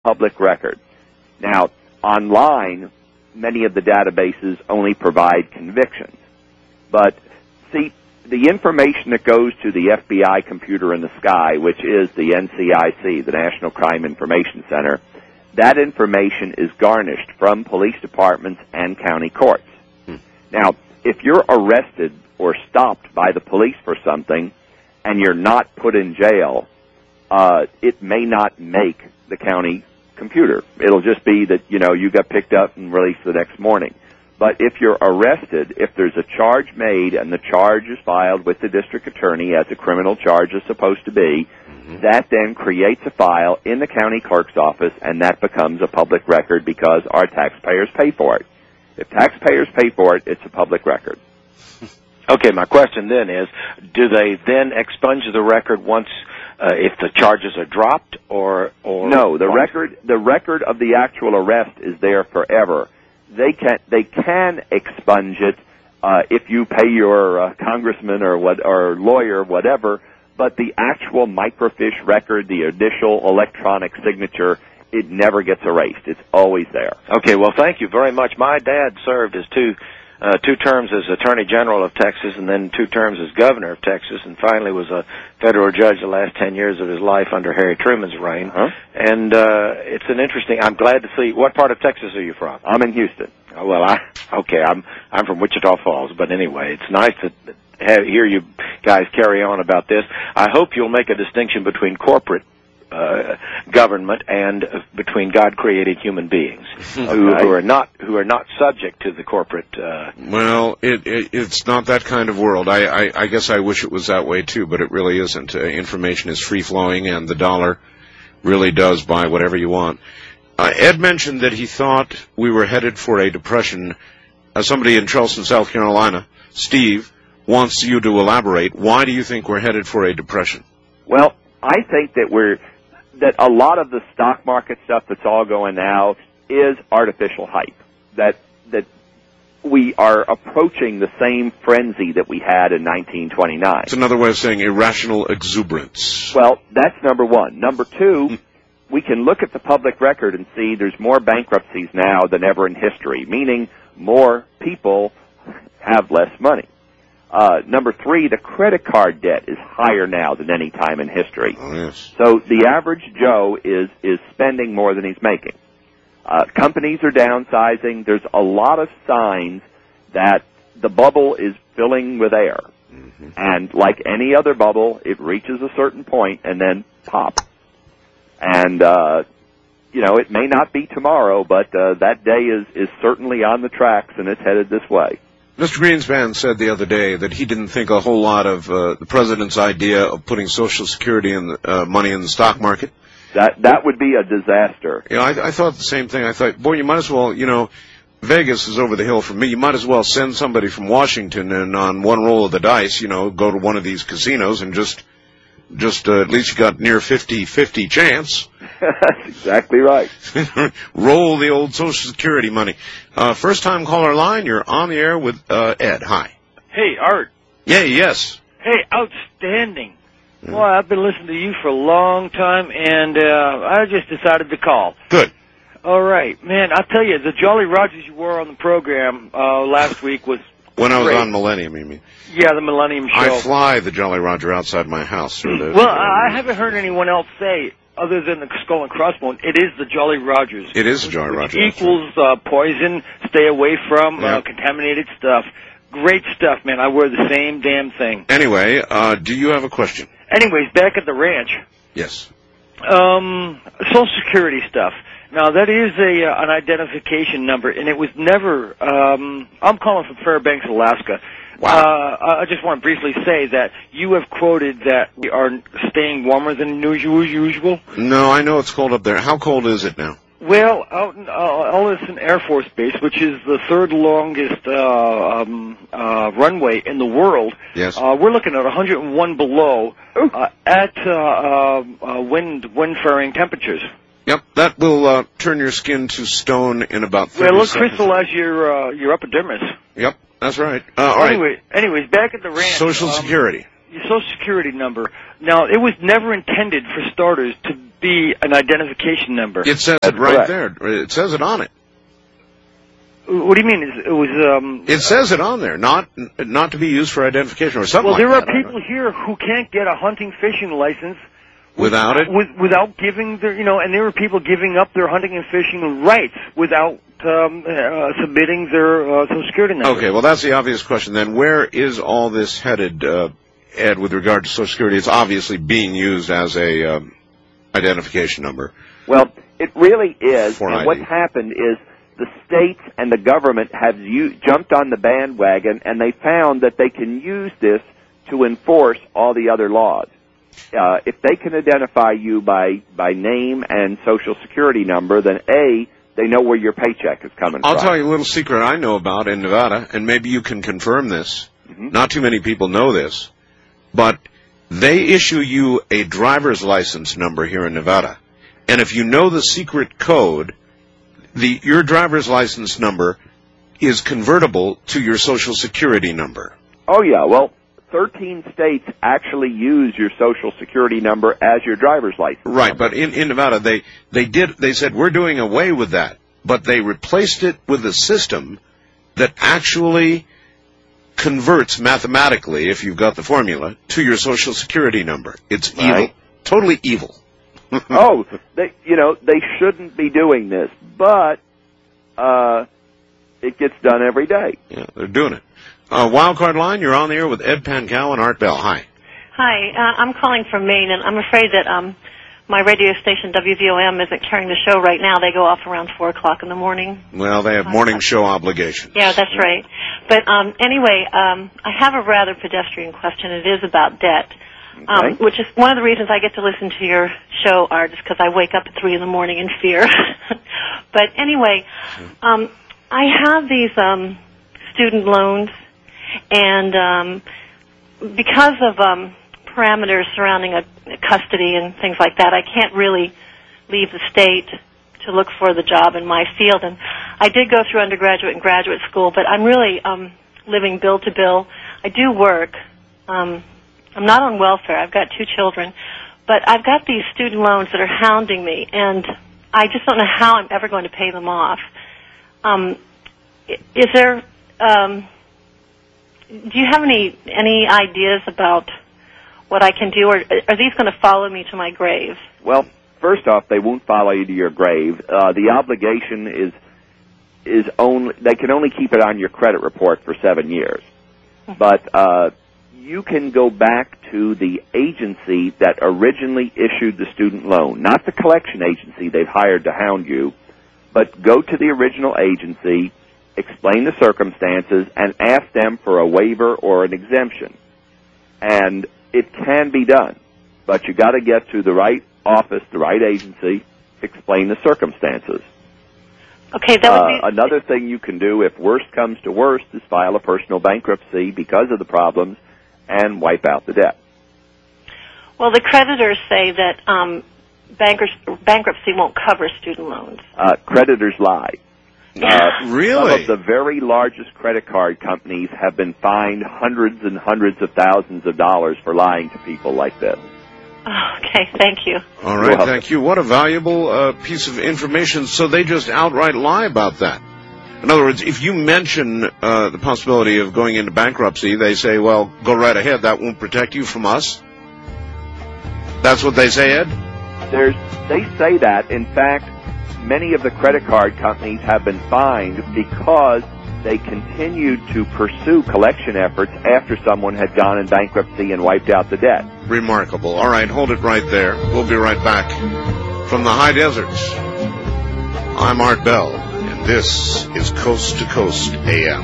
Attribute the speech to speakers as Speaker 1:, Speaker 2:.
Speaker 1: public record. Now, online, many of the databases only provide convictions. But, see, the information that goes to the FBI computer in the sky, which is the NCIC, the National Crime Information Center, that information is garnished from police departments and county courts. Now, if you're arrested or stopped by the police for something and you're not put in jail, it may not make the county computer. It'll just be that, you got picked up and released the next morning. But if you're arrested, if there's a charge made and the charge is filed with the district attorney as a criminal charge is supposed to be, that then creates a file in the county clerk's office, and that becomes a public record because our taxpayers pay for it. If taxpayers pay for it, it's a public record.
Speaker 2: Okay, my question then is, do they then expunge the record once if the charges are dropped, or
Speaker 1: no? The record of the actual arrest is there forever. They can expunge it if you pay your congressman or lawyer, whatever. But the actual microfiche record, the initial electronic signature, it never gets erased. It's always there.
Speaker 2: Okay, well, thank you very much. My dad served as two terms as Attorney General of Texas and then 2 terms as Governor of Texas, and finally was a federal judge the last 10 years of his life under Harry Truman's reign. And it's an interesting, I'm glad to see, what part of Texas are you from?
Speaker 1: I'm in Houston.
Speaker 2: Well, I'm from Wichita Falls, but anyway, it's nice to hear you guys carry on about this. I hope you'll make a distinction between corporate government and between God-created human beings who are not subject to the corporate.
Speaker 3: Well, it's not that kind of world. I guess I wish it was that way too, but it really isn't. Information is free flowing, and the dollar really does buy whatever you want. Ed mentioned that he thought we were headed for a depression. Somebody in Charleston, South Carolina, Steve, wants you to elaborate. Why do you think we're headed for a depression?
Speaker 1: Well, I think that a lot of the stock market stuff that's all going now is artificial hype. That we are approaching the same frenzy that we had in 1929.
Speaker 3: It's another way of saying irrational exuberance.
Speaker 1: Well, that's number one. Number two, we can look at the public record and see there's more bankruptcies now than ever in history, meaning more people have less money. Number three, the credit card debt is higher now than any time in history.
Speaker 3: Oh, yes.
Speaker 1: So the average Joe is spending more than he's making. Companies are downsizing. There's a lot of signs that the bubble is filling with air. And like any other bubble, it reaches a certain point and then pop. And, it may not be tomorrow, but that day is certainly on the tracks, and it's headed this way.
Speaker 3: Mr. Greenspan said the other day that he didn't think a whole lot of the president's idea of putting Social Security and money in the stock market.
Speaker 1: That would be a disaster.
Speaker 3: I thought the same thing. I thought, boy, you might as well, Vegas is over the hill from me. You might as well send somebody from Washington and on one roll of the dice, go to one of these casinos and just at least you got near 50-50 chance.
Speaker 1: That's exactly right.
Speaker 3: Roll the old Social Security money. First time caller line, you're on the air with Ed. Hi.
Speaker 4: Hey, Art.
Speaker 3: Yeah, yes.
Speaker 4: Hey, outstanding. Boy, I've been listening to you for a long time, and I just decided to call.
Speaker 3: Good.
Speaker 4: All right. Man, I'll tell you, the Jolly Rogers you wore on the program last week was
Speaker 3: When I was
Speaker 4: great.
Speaker 3: on Millennium, you mean?
Speaker 4: Yeah, the Millennium Show.
Speaker 3: I fly the Jolly Roger outside my house.
Speaker 4: Well, I haven't heard anyone else say, other than the Skull and Crossbones, it is the Jolly Rogers.
Speaker 3: It is the Jolly Roger.
Speaker 4: It equals poison, stay away from contaminated stuff. Great stuff, man. I wear the same damn thing.
Speaker 3: Anyway, do you have a question?
Speaker 4: Anyways, back at the ranch.
Speaker 3: Yes.
Speaker 4: Social Security stuff. Now, that is an identification number, and it was never, I'm calling from Fairbanks, Alaska.
Speaker 3: Wow.
Speaker 4: I just want to briefly say that you have quoted that we are staying warmer than usual.
Speaker 3: No, I know it's cold up there. How cold is it now?
Speaker 4: Well, out in Ellison Air Force Base, which is the third longest runway in the world,
Speaker 3: yes.
Speaker 4: We're looking at 101 below at wind-faring temperatures.
Speaker 3: Yep, that will turn your skin to stone in about 30
Speaker 4: seconds. Well, it'll
Speaker 3: seconds.
Speaker 4: crystallize your epidermis.
Speaker 3: Yep, that's right. All right.
Speaker 4: Anyways, back at the ranch.
Speaker 3: Social Security.
Speaker 4: your Social Security number. Now, it was never intended, for starters, to be an identification number.
Speaker 3: It says it right there. It says it on it.
Speaker 4: What do you mean? It was.
Speaker 3: It says it on there, not to be used for identification or something.
Speaker 4: Well,
Speaker 3: like
Speaker 4: there are
Speaker 3: that.
Speaker 4: people here who can't get a hunting fishing license
Speaker 3: without it,
Speaker 4: without giving their, and there are people giving up their hunting and fishing rights without submitting their Social Security number.
Speaker 3: Okay, well, that's the obvious question then. Where is all this headed, Ed, with regard to Social Security? It's obviously being used as a identification number.
Speaker 1: Well, it really is.
Speaker 3: For
Speaker 1: and
Speaker 3: ID.
Speaker 1: what's happened is the states and the government have jumped on the bandwagon, and they found that they can use this to enforce all the other laws. If they can identify you by name and Social Security number, then A, they know where your paycheck is coming from.
Speaker 3: I'll tell you a little secret I know about in Nevada, and maybe you can confirm this.
Speaker 1: Mm-hmm.
Speaker 3: Not too many people know this, but they issue you a driver's license number here in Nevada. And if you know the secret code, your driver's license number is convertible to your Social Security number.
Speaker 1: Oh, yeah. Well, 13 states actually use your Social Security number as your driver's license
Speaker 3: Right,
Speaker 1: number.
Speaker 3: but in Nevada, they said, we're doing away with that. But they replaced it with a system that actually converts mathematically, if you've got the formula, to your Social Security number. It's evil.
Speaker 1: Right.
Speaker 3: Totally evil.
Speaker 1: Oh, they shouldn't be doing this, but it gets done every day.
Speaker 3: Yeah, they're doing it. Wildcard Line, you're on the air with Ed Pankow and Art Bell. Hi.
Speaker 5: Hi, I'm calling from Maine, and I'm afraid that my radio station, WVOM, isn't carrying the show right now. They go off around 4 o'clock in the morning.
Speaker 3: Well, they have morning show obligations.
Speaker 5: Yeah, that's right. But anyway, I have a rather pedestrian question. It is about debt,
Speaker 1: Okay.
Speaker 5: which is one of the reasons I get to listen to your show, Art, is because I wake up at 3 in the morning in fear. But anyway, I have these student loans, and because of parameters surrounding a custody and things like that, I can't really leave the state to look for the job in my field. And I did go through undergraduate and graduate school, but I'm really living bill to bill. I do work. I'm not on welfare. I've got 2 children. But I've got these student loans that are hounding me, and I just don't know how I'm ever going to pay them off. Is there... do you have any ideas about what I can do, or are these going to follow me to my grave?
Speaker 1: Well, first off, they won't follow you to your grave. The obligation is only, they can only keep it on your credit report for 7 years. But you can go back to the agency that originally issued the student loan, not the collection agency they've hired to hound you, but go to the original agency, explain the circumstances, and ask them for a waiver or an exemption. And it can be done, but you got to get to the right office, the right agency, explain the circumstances.
Speaker 5: Okay, that would be...
Speaker 1: Another thing you can do, if worst comes to worst, is file a personal bankruptcy because of the problems and wipe out the debt.
Speaker 5: Well, the creditors say that bankruptcy won't cover student loans.
Speaker 1: Creditors lie.
Speaker 3: Really?
Speaker 1: Some of the very largest credit card companies have been fined hundreds and hundreds of thousands of dollars for lying to people like this.
Speaker 5: Oh, okay, thank you.
Speaker 3: All right, thank you. What a valuable piece of information. So they just outright lie about that. In other words, if you mention the possibility of going into bankruptcy, they say, well, go right ahead. That won't protect you from us. That's what they say, Ed?
Speaker 1: They say that. In fact, many of the credit card companies have been fined because they continued to pursue collection efforts after someone had gone in bankruptcy and wiped out the debt.
Speaker 3: Remarkable. All right, hold it right there. We'll be right back from the high deserts. I'm Art Bell, and this is Coast to Coast AM.